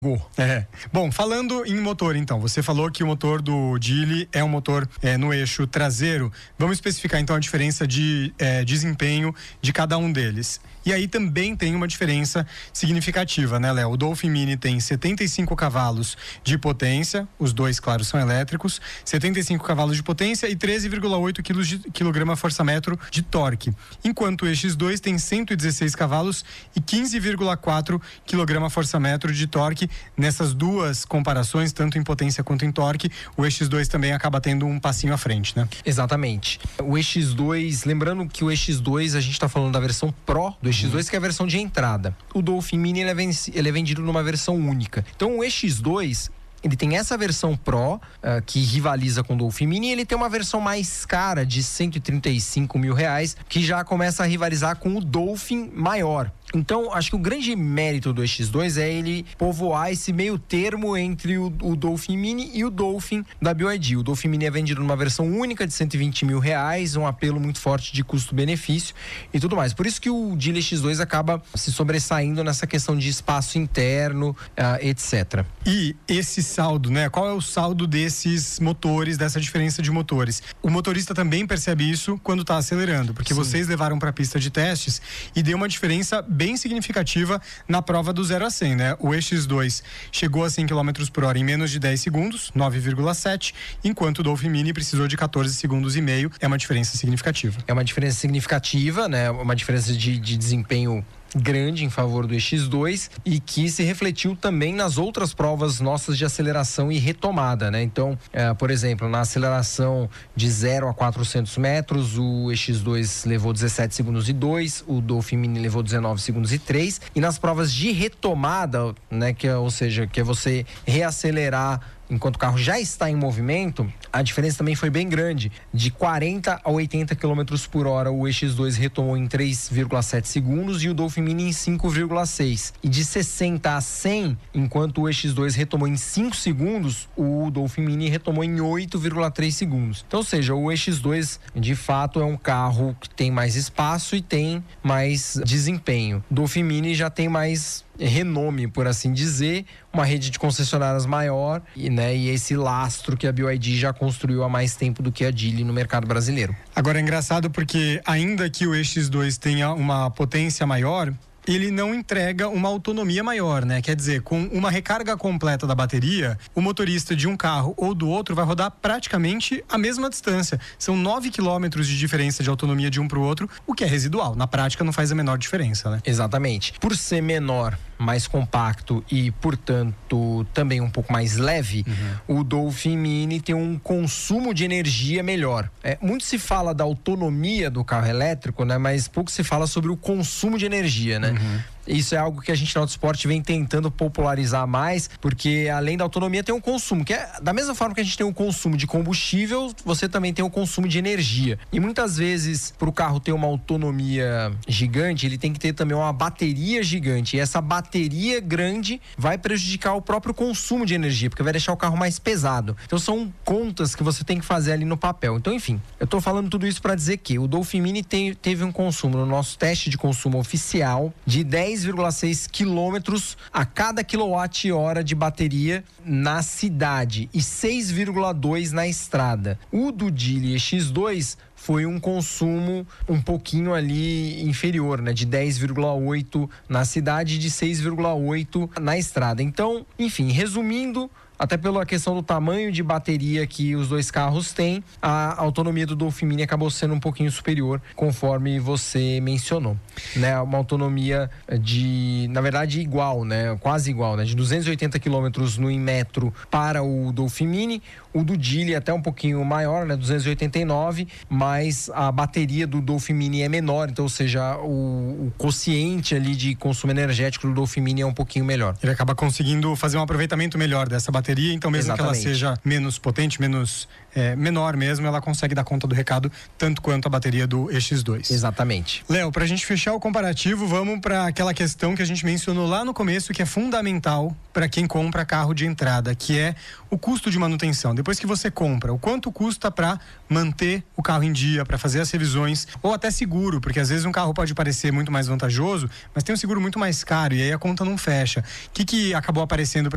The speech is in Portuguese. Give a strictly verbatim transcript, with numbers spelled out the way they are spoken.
É. Bom, falando em motor então, você falou que o motor do Geely é um motor é, no eixo traseiro. Vamos especificar então a diferença de é, desempenho de cada um deles. E aí também tem uma diferença significativa, né, Léo? O Dolphin Mini tem setenta e cinco cavalos de potência, os dois, claro, são elétricos, setenta e cinco cavalos de potência e treze vírgula oito quilos de quilograma-força-metro de torque. Enquanto o E X dois tem cento e dezesseis cavalos e quinze vírgula quatro quilograma-força-metro de torque. Nessas duas comparações, tanto em potência quanto em torque, o E X dois também acaba tendo um passinho à frente, né? Exatamente. O E X dois, lembrando que o E X dois, a gente está falando da versão Pro do E X dois, uhum. que é a versão de entrada. O Dolphin Mini, ele é, venci, ele é vendido numa versão única. Então o E X dois, ele tem essa versão Pro, uh, que rivaliza com o Dolphin Mini, e ele tem uma versão mais cara, de cento e trinta e cinco mil reais, que já começa a rivalizar com o Dolphin maior. Então, acho que o grande mérito do E X dois é ele povoar esse meio termo entre o, o Dolphin Mini e o Dolphin da B Y D. O Dolphin Mini é vendido numa versão única de cento e vinte mil reais, um apelo muito forte de custo-benefício e tudo mais. Por isso que o Geely E X dois acaba se sobressaindo nessa questão de espaço interno, uh, etcétera. E esse saldo, né? Qual é o saldo desses motores, dessa diferença de motores? O motorista também percebe isso quando está acelerando, porque Sim. vocês levaram para a pista de testes e deu uma diferença bem significativa na prova do zero a cem, né? O E X dois chegou a cem quilômetros por hora em menos de dez segundos, nove vírgula sete, enquanto o Dolphin Mini precisou de quatorze segundos e meio. É uma diferença significativa. É uma diferença significativa, né? Uma diferença de, de desempenho grande em favor do E X dois e que se refletiu também nas outras provas nossas de aceleração e retomada, né? Então, é, por exemplo, na aceleração de zero a quatrocentos metros, o E X dois levou dezessete segundos e dois, o Dolphin Mini levou dezenove segundos e três, e nas provas de retomada, né, que é, ou seja, que é você reacelerar enquanto o carro já está em movimento, a diferença também foi bem grande. De quarenta a oitenta quilômetros por hora, o E X dois retomou em três vírgula sete segundos e o Dolphin Mini em cinco vírgula seis. E de sessenta a cem, enquanto o E X dois retomou em cinco segundos, o Dolphin Mini retomou em oito vírgula três segundos. Então, ou seja, o E X dois, de fato, é um carro que tem mais espaço e tem mais desempenho. O Dolphin Mini já tem mais renome, por assim dizer, uma rede de concessionárias maior e, né, e esse lastro que a B Y D já construiu há mais tempo do que a Geely no mercado brasileiro. Agora é engraçado porque ainda que o E X dois tenha uma potência maior, ele não entrega uma autonomia maior, né? Quer dizer, com uma recarga completa da bateria, o motorista de um carro ou do outro vai rodar praticamente a mesma distância. São nove quilômetros de diferença de autonomia de um para o outro, o que é residual. Na prática não faz a menor diferença, né? Exatamente. Por ser menor, mais compacto e, portanto, também um pouco mais leve, uhum. o Dolphin Mini tem um consumo de energia melhor. É, muito se fala da autonomia do carro elétrico, né? Mas pouco se fala sobre o consumo de energia, né? Uhum. Isso é algo que a gente no Autosport vem tentando popularizar mais, porque além da autonomia tem um consumo, que é da mesma forma que a gente tem um consumo de combustível, você também tem um consumo de energia. E muitas vezes, para o carro ter uma autonomia gigante, ele tem que ter também uma bateria gigante. E essa bateria grande vai prejudicar o próprio consumo de energia, porque vai deixar o carro mais pesado. Então são contas que você tem que fazer ali no papel. Então, enfim, eu tô falando tudo isso para dizer que o Dolphin Mini tem, teve um consumo no nosso teste de consumo oficial de dez vírgula seis quilômetros a cada quilowatt-hora de bateria na cidade e seis vírgula dois na estrada. O do Geely E X dois foi um consumo um pouquinho ali inferior, né? De dez vírgula oito na cidade e de seis vírgula oito na estrada. Então, enfim, resumindo, até pela questão do tamanho de bateria que os dois carros têm, a autonomia do Dolphin Mini acabou sendo um pouquinho superior, conforme você mencionou, né? Uma autonomia de, na verdade, igual, né? Quase igual, né? De duzentos e oitenta quilômetros no metro para o Dolphin Mini, o do Geely até um pouquinho maior, né? duzentos e oitenta e nove, mas a bateria do Dolphin Mini é menor, então, ou seja, o, o quociente ali de consumo energético do Dolphin Mini é um pouquinho melhor. Ele acaba conseguindo fazer um aproveitamento melhor dessa bateria. Então mesmo Exatamente. Que ela seja menos potente, menos é, menor mesmo, ela consegue dar conta do recado tanto quanto a bateria do E X dois. Exatamente. Léo, pra gente fechar o comparativo, vamos para aquela questão que a gente mencionou lá no começo, que é fundamental para quem compra carro de entrada, que é o custo de manutenção. Depois que você compra, o quanto custa para manter o carro em dia, para fazer as revisões, ou até seguro, porque às vezes um carro pode parecer muito mais vantajoso, mas tem um seguro muito mais caro e aí a conta não fecha. O que que acabou aparecendo pra